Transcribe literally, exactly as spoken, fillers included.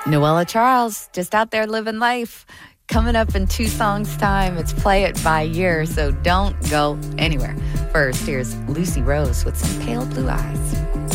Noella Charles, just out there living life. Coming up in two songs' time, it's Play It by Year, so don't go anywhere. First, here's Lucy Rose with some Pale Blue Eyes.